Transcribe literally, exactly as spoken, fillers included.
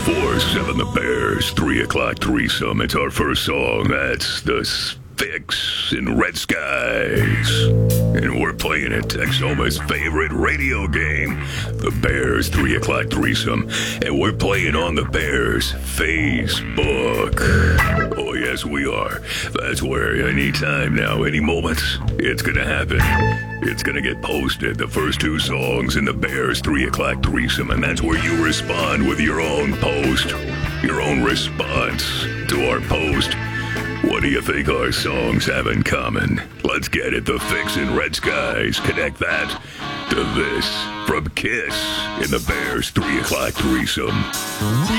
four seven The Bears, three o'clock threesome. It's our first song. That's the Fix in Red Skies. And we're playing it, Texoma's favorite radio game, The Bears three o'clock threesome. And we're playing on the Bears Facebook. Oh, yes, we are. That's where anytime now, any moment, it's gonna happen. It's gonna get posted, the first two songs in the Bears three o'clock threesome, and that's where you respond with your own post, your own response to our post. What do you think our songs have in common? Let's get it, the Fix in Red Skies. Connect that to this from Kiss in the Bears three o'clock threesome.